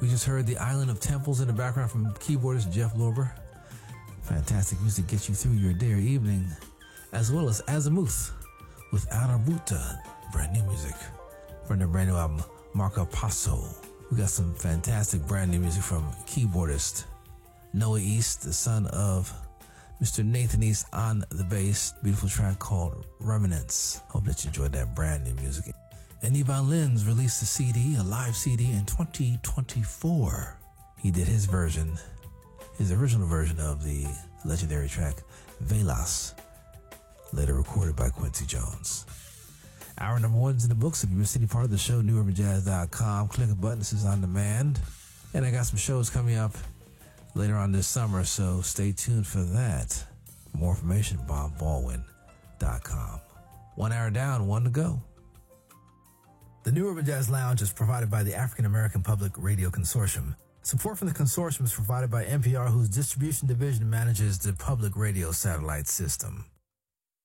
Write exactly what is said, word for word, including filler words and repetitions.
We just heard The Island of Temples in the background from keyboardist Jeff Lorber. Fantastic music gets you through your day or evening, as well as Azimuth with Anabuta, brand new music from their brand new album Marca Paso. We got some fantastic brand new music from keyboardist Noah East, the son of Mister Nathan East on the bass. Beautiful track called Remnants. Hope that you enjoyed that brand new music. And Yvonne Lins released a C D, a live C D in twenty twenty-four. He did his version, his original version of the legendary track Velas, later recorded by Quincy Jones. Hour number one's in the books. If you missed any part of the show, new urban jazz dot com. Click a button. This is on demand. And I got some shows coming up later on this summer, so stay tuned for that. For more information, bob baldwin dot com. One hour down, one to go. The New Urban Jazz Lounge is provided by the African American Public Radio Consortium. Support from the consortium is provided by N P R, whose distribution division manages the public radio satellite system.